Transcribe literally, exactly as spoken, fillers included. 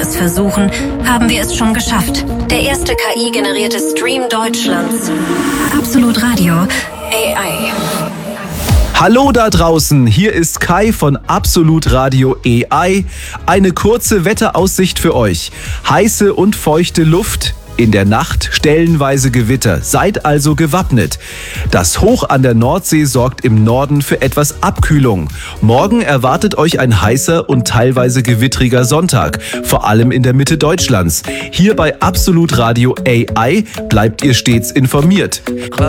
es versuchen, haben wir es schon geschafft. Der erste K I-generierte Stream Deutschlands. Absolut Radio A I. Hallo da draußen, hier ist Kai von Absolut Radio A I. Eine kurze Wetteraussicht für euch. Heiße und feuchte Luft. In der Nacht stellenweise Gewitter. Seid also gewappnet. Das Hoch an der Nordsee sorgt im Norden für etwas Abkühlung. Morgen erwartet euch ein heißer und teilweise gewittriger Sonntag. Vor allem in der Mitte Deutschlands. Hier bei Absolut Radio A I bleibt ihr stets informiert.